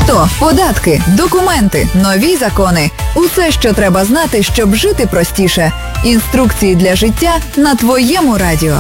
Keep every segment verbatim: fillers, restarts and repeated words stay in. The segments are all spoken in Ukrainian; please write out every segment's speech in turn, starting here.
Авто, податки, документи, нові закони. Усе, що треба знати, щоб жити простіше. Інструкції для життя на твоєму радіо.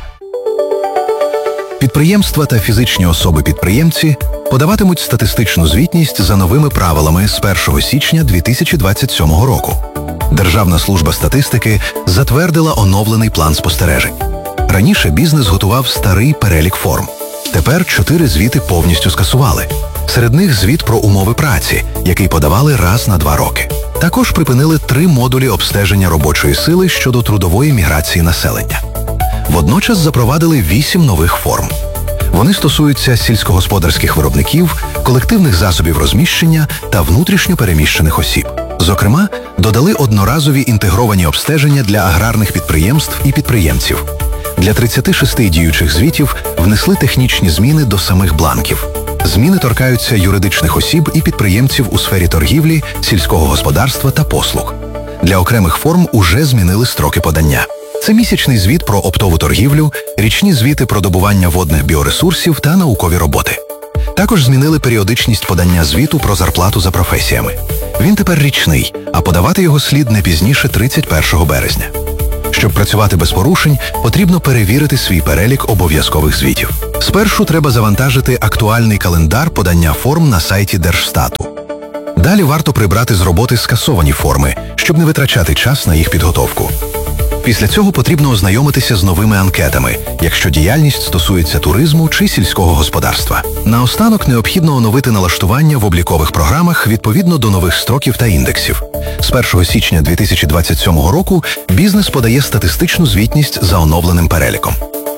Підприємства та фізичні особи-підприємці подаватимуть статистичну звітність за новими правилами з першого січня дві тисячі двадцять сьомого року. Державна служба статистики затвердила оновлений план спостережень. Раніше бізнес готував старий перелік форм. Тепер чотири звіти повністю скасували. Серед них звіт про умови праці, який подавали раз на два роки. Також припинили три модулі обстеження робочої сили щодо трудової міграції населення. Водночас запровадили вісім нових форм. Вони стосуються сільськогосподарських виробників, колективних засобів розміщення та внутрішньо переміщених осіб. Зокрема, додали одноразові інтегровані обстеження для аграрних підприємств і підприємців. Для тридцяти шести діючих звітів внесли технічні зміни до самих бланків. Зміни торкаються юридичних осіб і підприємців у сфері торгівлі, сільського господарства та послуг. Для окремих форм уже змінили строки подання. Це місячний звіт про оптову торгівлю, річні звіти про добування водних біоресурсів та наукові роботи. Також змінили періодичність подання звіту про зарплату за професіями. Він тепер річний, а подавати його слід не пізніше тридцять першого березня. Щоб працювати без порушень, потрібно перевірити свій перелік обов'язкових звітів. Спершу треба завантажити актуальний календар подання форм на сайті Держстату. Далі варто прибрати з роботи скасовані форми, щоб не витрачати час на їх підготовку. Після цього потрібно ознайомитися з новими анкетами, якщо діяльність стосується туризму чи сільського господарства. Наостанок необхідно оновити налаштування в облікових програмах відповідно до нових строків та індексів. З першого січня дві тисячі двадцять сьомого року бізнес подає статистичну звітність за оновленим переліком.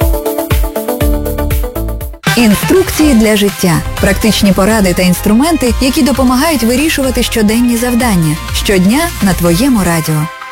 Інструкції для життя. Практичні поради та інструменти, які допомагають вирішувати щоденні завдання. Щодня на твоєму радіо.